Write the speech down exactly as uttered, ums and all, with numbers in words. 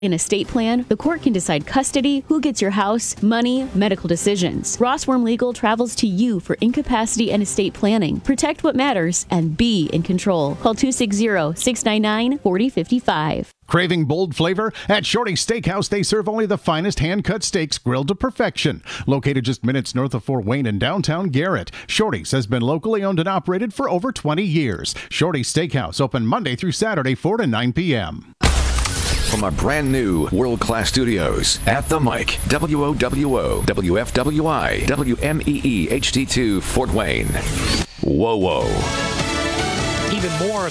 An estate plan, the court can decide custody, who gets your house, money, medical decisions. Rossworm Legal travels to you for incapacity and estate planning. Protect what matters and be in control. Call two six zero, six nine nine, four zero five five. Craving bold flavor? At Shorty's Steakhouse, they serve only the finest hand-cut steaks grilled to perfection. Located just minutes north of Fort Wayne in downtown Garrett, Shorty's has been locally owned and operated for over twenty years. Shorty's Steakhouse, open Monday through Saturday, four to nine p.m. From our brand new world-class studios at the mic, W O W O, W F W I, W M E E H D two, Fort Wayne. Whoa, whoa. Even more